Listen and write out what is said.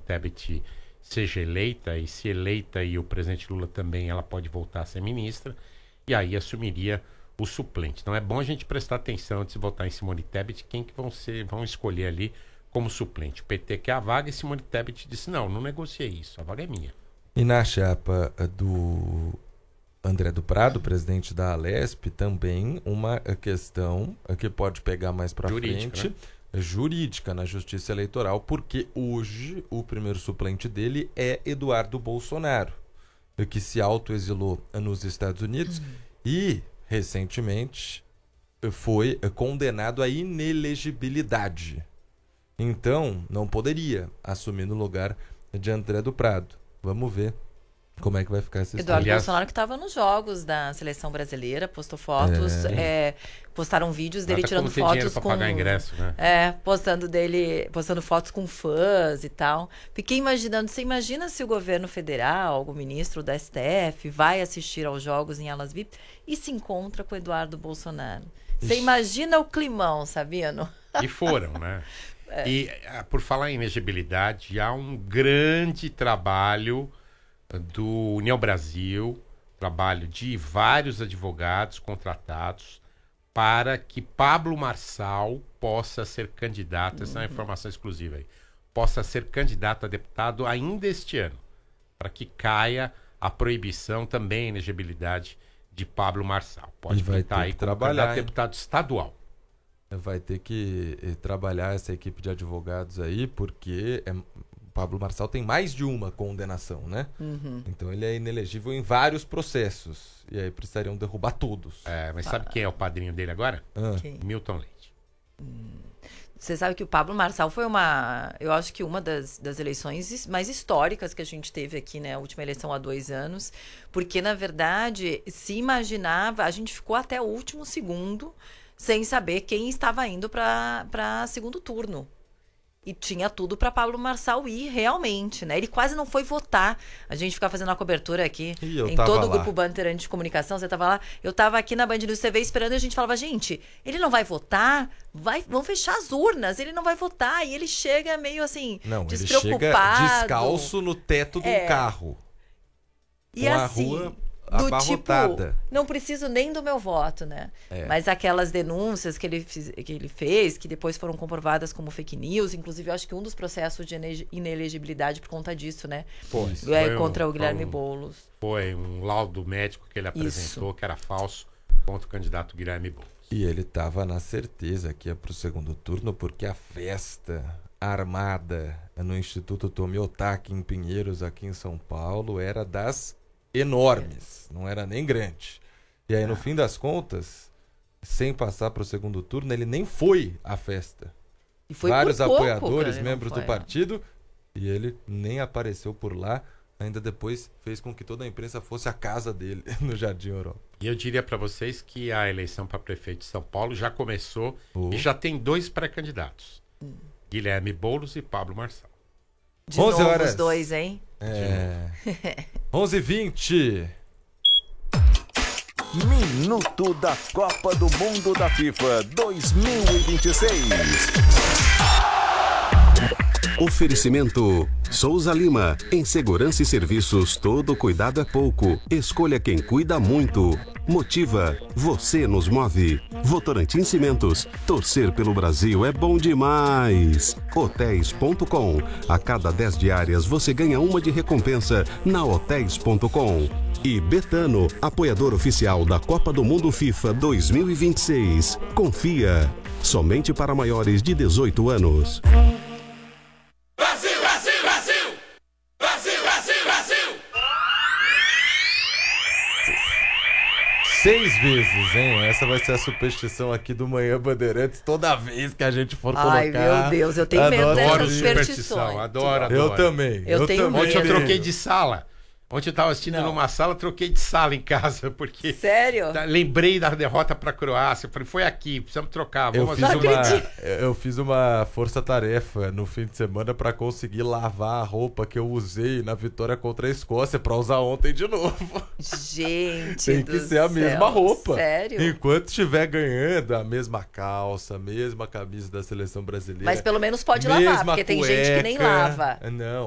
Tebet seja eleita, e se eleita e o presidente Lula também, ela pode voltar a ser ministra, e aí assumiria o suplente. Então é bom a gente prestar atenção antes de votar em Simone Tebet, quem que vão escolher ali como suplente. O PT quer a vaga e Simone Tebet disse, não negociei isso, a vaga é minha. E na chapa do André do Prado, presidente da Alesp, também uma questão que pode pegar mais para frente, né? Jurídica na Justiça Eleitoral, porque hoje o primeiro suplente dele é Eduardo Bolsonaro, que se autoexilou nos Estados Unidos e recentemente foi condenado à inelegibilidade. Então, não poderia assumir no lugar de André do Prado. Vamos ver como é que vai ficar essa história. Eduardo Bolsonaro, que estava nos jogos da seleção brasileira, postou fotos, postaram vídeos dele tirando fotos com pagar ingresso, né? postando fotos com fãs e tal. Fiquei imaginando, você imagina se o governo federal, o ministro da STF, vai assistir aos jogos em alas VIP e se encontra com o Eduardo Bolsonaro. Você imagina o climão, Sabino? E foram, né? E por falar em elegibilidade, há um grande trabalho do União Brasil, trabalho de vários advogados contratados para que Pablo Marçal possa ser candidato, essa é uma informação exclusiva aí, possa ser candidato a deputado ainda este ano, para que caia a proibição também a elegibilidade de Pablo Marçal. Pode tentar aí como candidato a deputado estadual. Vai ter que trabalhar essa equipe de advogados aí, porque Pablo Marçal tem mais de uma condenação, né? Então ele é inelegível em vários processos. E aí precisariam derrubar todos. Mas sabe quem é o padrinho dele agora? Quem? Milton Leite. Você sabe que o Pablo Marçal foi eu acho que uma das eleições mais históricas que a gente teve aqui, né? A última eleição há 2 anos. Porque, na verdade, se imaginava, a gente ficou até o último segundo sem saber quem estava indo para segundo turno. E tinha tudo para Pablo Marçal ir realmente, né? Ele quase não foi votar. A gente ficava fazendo a cobertura aqui em todo o grupo Bandeirante de Comunicação. Você estava lá, eu estava aqui na Band News TV esperando e a gente falava, gente, ele não vai votar? Vão fechar as urnas, ele não vai votar. E ele chega meio assim, despreocupado. Ele chega descalço no teto do carro. E com assim, a rua abarrotada. Tipo, não preciso nem do meu voto, né? Mas aquelas denúncias que ele fez, que depois foram comprovadas como fake news, inclusive eu acho que um dos processos de inelegibilidade por conta disso, né? Contra o Guilherme Boulos. Foi um laudo médico que ele apresentou que era falso contra o candidato Guilherme Boulos. E ele estava na certeza que ia para o segundo turno, porque a festa armada no Instituto Tomiotaki em Pinheiros, aqui em São Paulo, era das enormes, não era nem grande. E aí, no fim das contas, sem passar para o segundo turno, ele nem foi à festa. E foi vários por pouco, apoiadores, membros do partido, e ele nem apareceu por lá. Ainda depois fez com que toda a imprensa fosse à casa dele, no Jardim Europa. E eu diria para vocês que a eleição para prefeito de São Paulo já começou e já tem 2 pré-candidatos. Guilherme Boulos e Pablo Marçal. De novo os 2, hein? 11h20. Minuto da Copa do Mundo da FIFA 2026. Oferecimento Souza Lima. Em segurança e serviços, todo cuidado é pouco. Escolha quem cuida muito. Motiva. Você nos move. Votorantim Cimentos. Torcer pelo Brasil é bom demais. Hotéis.com. A cada 10 diárias você ganha uma de recompensa na Hotéis.com. E Betano, apoiador oficial da Copa do Mundo FIFA 2026. Confia. Somente para maiores de 18 anos. Brasil, Brasil, Brasil! Brasil, Brasil, Brasil! 6 vezes, hein? Essa vai ser a superstição aqui do Manhã Bandeirantes toda vez que a gente for colocar. Ai, meu Deus, eu tenho medo dessas superstições. Adoro. Eu também. Ontem eu troquei de sala. Ontem eu estava assistindo numa sala, troquei de sala em casa, porque... Sério? Lembrei da derrota para a Croácia. Falei, foi aqui, precisamos trocar. Eu fiz uma força-tarefa no fim de semana para conseguir lavar a roupa que eu usei na vitória contra a Escócia para usar ontem de novo. Gente, tem que ser a mesma roupa. Sério? Enquanto estiver ganhando, a mesma calça, a mesma camisa da seleção brasileira. Mas pelo menos pode lavar, porque tem gente que nem lava. Não.